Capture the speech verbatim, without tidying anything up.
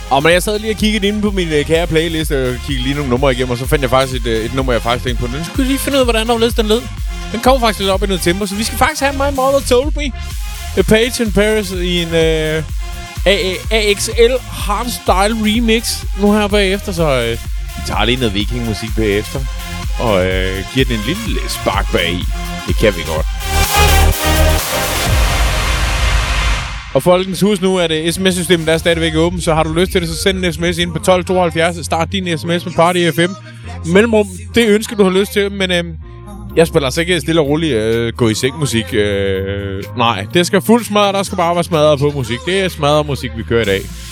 Og men jeg sad lige og kiggede inde på min uh, kære playlist og kiggede lige nogle numre igennem, og så fandt jeg faktisk et, uh, et nummer, jeg faktisk tænkte på. Den skulle jeg lige finde ud af, hvordan der den lød. Den kom faktisk lidt op i noget tempo, så vi skal faktisk have My Mother Told Me. A Page in Paris i en uh, A X L Hardstyle remix nu her bagefter, så uh, vi tager lige noget vikingmusik bagefter og uh, giver den en lille spark bag i. Det kan vi godt. Og folkens, husk nu, at uh, sms-systemet der er stadigvæk åbent, så har du lyst til det, så send en sms ind på tolv tooghalvfjerds. Start din sms med Party F M. Mellemrum, det ønsker du har lyst til, men uh, jeg spiller altså ikke stille og roligt uh, gå i seng musik. Uh, nej, det skal fuldt smadret, der skal bare være smadret på musik. Det er smadret musik, vi kører i dag.